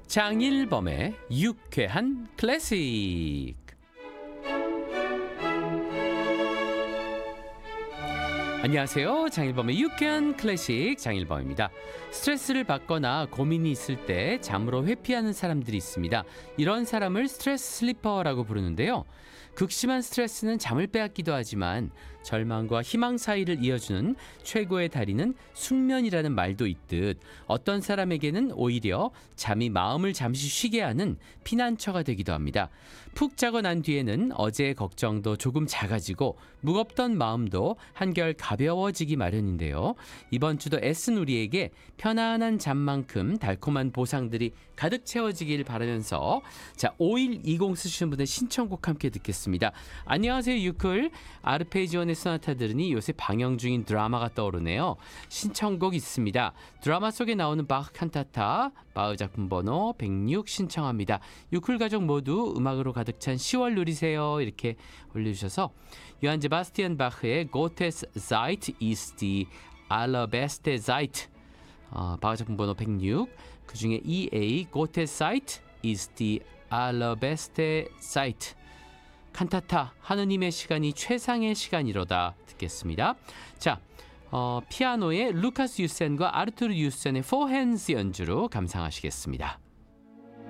장일범의 유쾌한 클래식. 안녕하세요. 장일범의 유쾌한 클래식 장일범입니다. 스트레스를 받거나 고민이 있을 때 잠으로 회피하는 사람들이 있습니다. 이런 사람을 스트레스 슬리퍼라고 부르는데요. 극심한 스트레스는 잠을 빼앗기도 하지만 절망과 희망 사이를 이어주는 최고의 다리는 숙면이라는 말도 있듯 어떤 사람에게는 오히려 잠이 마음을 잠시 쉬게 하는 피난처가 되기도 합니다. 푹 자고 난 뒤에는 어제의 걱정도 조금 작아지고 무겁던 마음도 한결 가벼워지기 마련인데요. 이번 주도 애쓴 우리에게 편안한 잠만큼 달콤한 보상들이 가득 채워지길 바라면서 5120 쓰시는 분의 신청곡 함께 듣겠습니다. 안녕하세요 유클. 아르페지오네 소나타 들으니 요새 방영 중인 드라마가 떠오르네요. 신청곡 있습니다. 드라마 속에 나오는 바흐 칸타타 바흐 작품 번호 106 신청합니다. 유클 가족 모두 음악으로 가득 찬 10월 누리세요. 이렇게 올려주셔서 요한 제바스티안 바흐의 Gottes Zeit ist die allerbeste Zeit, 바흐 작품 번호 106, 그 중에 EA Gottes Zeit ist die allerbeste Zeit, 칸타타 하느님의 시간이 최상의 시간이로다 듣겠습니다. 자, 피아노의 루카스 유센과 아르투르 유센의 포핸즈 연주로 감상하시겠습니다.